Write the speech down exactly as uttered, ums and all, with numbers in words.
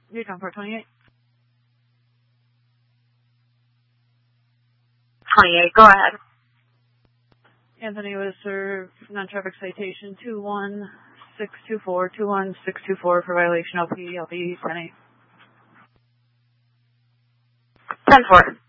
Yukon four twenty-eight. twenty-eight, go ahead. Anthony would serve non-traffic citation two one six two four, two one six two four for violation L P, L P ten eight. ten four.